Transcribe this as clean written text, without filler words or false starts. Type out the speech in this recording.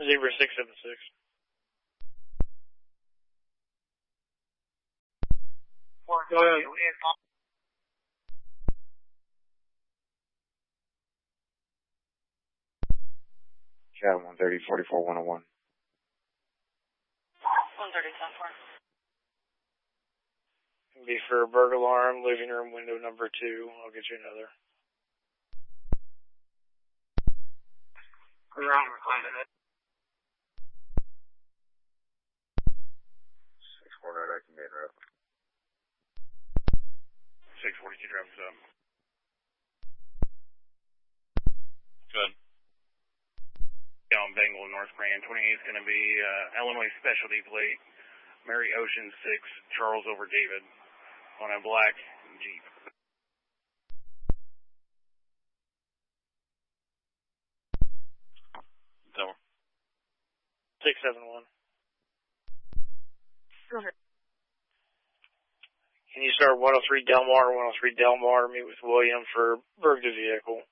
Zebra 676. Go ahead. Cat 130, 44, 101. 130, 10-4. Be for a burglar alarm, living room window number 2. I'll get you another. Around reclaiming it. 649, I can get her up. 642 traffic's up. Good. Down Bengal, North Grand. 28 is going to be Illinois Specialty Plate. Mary Ocean 6, Charles over David. On a black Jeep. So. 671. Go ahead. Can you start 103 Delmar, 103 Delmar, meet with William for Berg the vehicle?